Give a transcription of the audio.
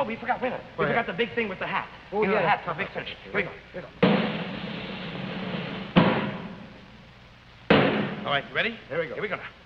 we forgot. Wait a minute. We forgot the big thing with the hat. Oh, you know, yeah. the hat for a big finish. Here we go. All right, you ready? Here we go. Here we go now.